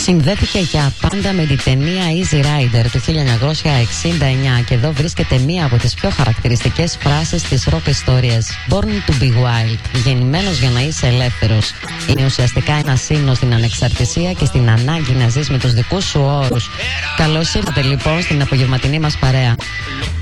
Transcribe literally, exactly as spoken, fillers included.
συνδέθηκε για πάντα με την ταινία Easy Rider του χίλια εννιακόσια εξήντα εννιά και εδώ βρίσκεται μία από τις πιο χαρακτηριστικές φράσεις της ροκ ιστορίας. Born to be wild, γεννημένος για να είσαι ελεύθερος. Είναι ουσιαστικά ένα σύμνο στην ανεξαρτησία και στην ανάγκη να ζεις με τους δικούς σου όρους. Καλώς ήρθατε λοιπόν στην απογευματινή μας παρέα.